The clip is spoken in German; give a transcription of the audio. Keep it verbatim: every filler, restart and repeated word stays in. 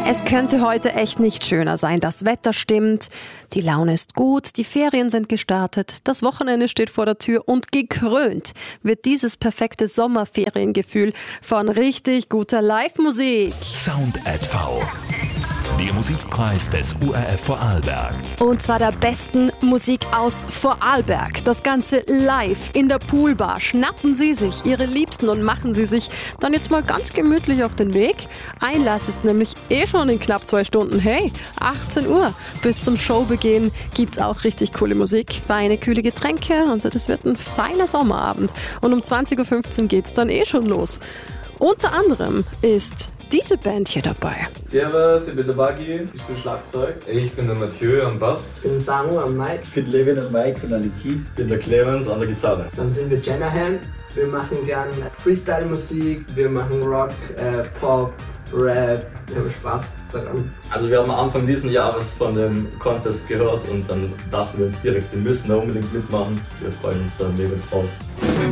Es könnte heute echt nicht schöner sein. Das Wetter stimmt, die Laune ist gut, die Ferien sind gestartet, das Wochenende steht vor der Tür und gekrönt wird dieses perfekte Sommerferiengefühl von richtig guter Live-Musik. Sound Ad V. Der Musikpreis des U R F Vorarlberg. Und zwar der besten Musik aus Vorarlberg. Das Ganze live in der Poolbar. Schnappen Sie sich Ihre Liebsten und machen Sie sich dann jetzt mal ganz gemütlich auf den Weg. Einlass ist nämlich eh schon in knapp zwei Stunden. Hey, achtzehn Uhr. Bis zum Showbeginn gibt's auch richtig coole Musik, feine, kühle Getränke. Also das wird ein feiner Sommerabend. Und um zwanzig Uhr fünfzehn geht's dann eh schon los. Unter anderem ist diese Band hier dabei. Servus, ich bin der Buggy, ich bin Schlagzeug. Ich bin der Mathieu am Bass. Ich bin Samu am Mic. Ich bin Levin am Mic und an den Keys. Ich bin der Clemens an der Gitarre. Dann sind wir Janahan. Wir machen gern Freestyle-Musik, wir machen Rock, äh, Pop, Rap. Wir haben Spaß daran. Also wir haben am Anfang dieses Jahres von dem Contest gehört und dann dachten wir uns direkt, wir müssen da unbedingt mitmachen. Wir freuen uns da mega drauf.